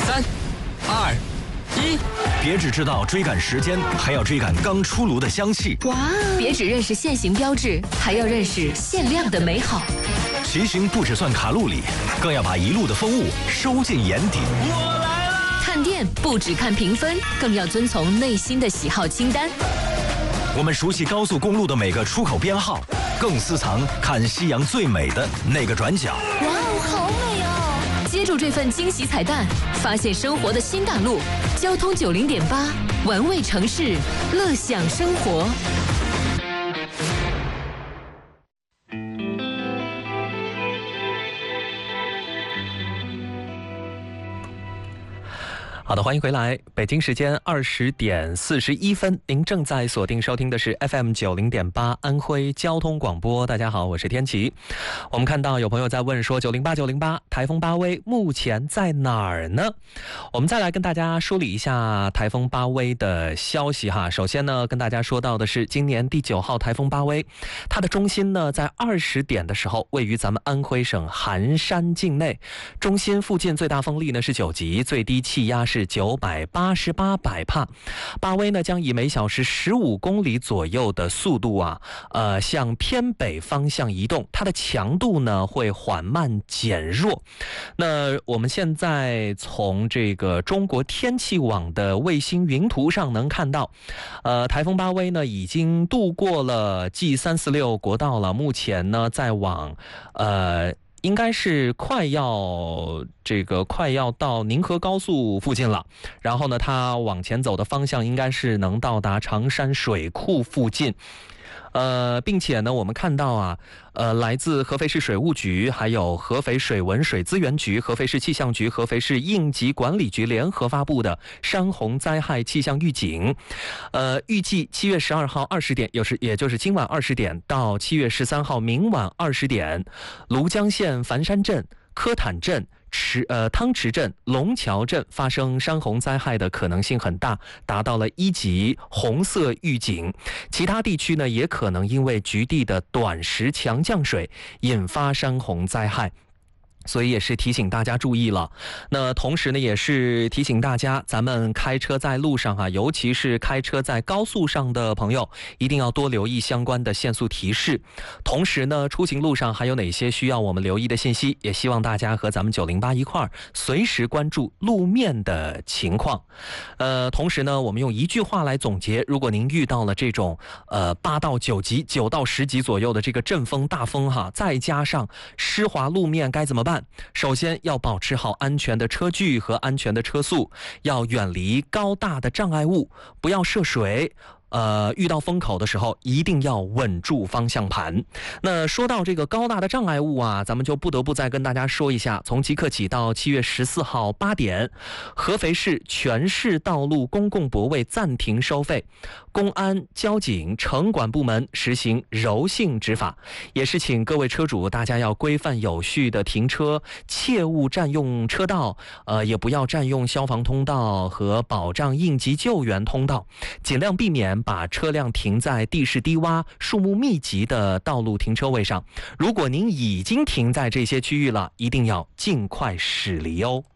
3、2、1， 别只知道追赶时间，还要追赶刚出炉的香气。 哇！别只认识现行标志，还要认识限量的美好。 骑行不只算卡路里，更要把一路的风物收进眼底。 我来了！ 看店不只看评分，更要遵从内心的喜好清单。 我们熟悉高速公路的每个出口编号，更私藏看夕阳最美的那个转角。 哇哦，好美哦！接住这份惊喜彩蛋，发现生活的新大陆。交通90.8，玩味城市，乐享生活。 好的，欢迎回来。北京时间20点41分，您正在锁定收听的是 FM 90.8安徽交通广播。大家好，我是天琪。我们看到有朋友在问说908台风巴威目前在哪儿呢？我们再来跟大家梳理一下台风巴威的消息哈。首先呢，跟大家说到的是今年第9号台风巴威，它的中心呢在20点的时候位于咱们安徽省含山境内，中心附近最大风力呢是9级，最低气压是988百帕。巴威呢将以每小时15公里左右的速度向偏北方向移动，它的强度呢会缓慢减弱。那我们现在从这个中国天气网的卫星云图上能看到，台风巴威呢已经渡过了 G346 国道了，目前呢在往应该是快要到宁河高速附近了，然后呢，它往前走的方向应该是能到达常山水库附近。并且呢，我们看到来自合肥市水务局、还有合肥水文水资源局、合肥市气象局、合肥市应急管理局联合发布的山洪灾害气象预警。预计7月12号20点，也就是今晚20点到7月13号明晚20点，庐江县樊山镇、科坦镇、汤池镇、龙桥镇发生山洪灾害的可能性很大，达到了1级红色预警。其他地区呢，也可能因为局地的短时强降水引发山洪灾害。所以也是提醒大家注意了。那同时呢，也是提醒大家，咱们开车在路上尤其是开车在高速上的朋友，一定要多留意相关的限速提示。同时呢，出行路上还有哪些需要我们留意的信息，也希望大家和咱们908一块儿随时关注路面的情况。同时呢，我们用一句话来总结，如果您遇到了这种8到9级、9到10级左右的这个阵风大风再加上湿滑路面该怎么办？首先要保持好安全的车距和安全的车速，要远离高大的障碍物，不要涉水。遇到风口的时候一定要稳住方向盘。那说到这个高大的障碍物咱们就不得不再跟大家说一下，从即刻起到7月14号8点，合肥市全市道路公共泊位暂停收费，公安、交警、城管部门实行柔性执法。也是请各位车主大家要规范有序的停车，切勿占用车道，也不要占用消防通道和保障应急救援通道，尽量避免把车辆停在地势低洼、树木密集的道路停车位上。如果您已经停在这些区域了，一定要尽快驶离哦。